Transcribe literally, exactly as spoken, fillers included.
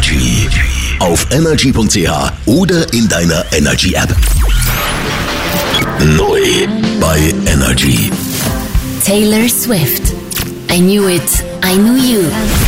Energy. Auf energy punkt c h oder in deiner Energy-App. Neu bei Energy. Taylor Swift. I knew it, I knew you.